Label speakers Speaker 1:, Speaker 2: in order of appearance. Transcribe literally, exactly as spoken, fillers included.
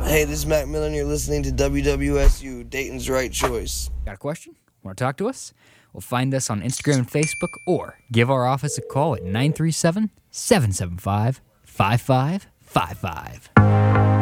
Speaker 1: Hey, this is Mac Miller, and you're listening to W W S U, Dayton's Right Choice.
Speaker 2: Got a question? Want to talk to us? Well, find us on Instagram and Facebook, or give our office a call at nine three seven, seven seven five, five five five five.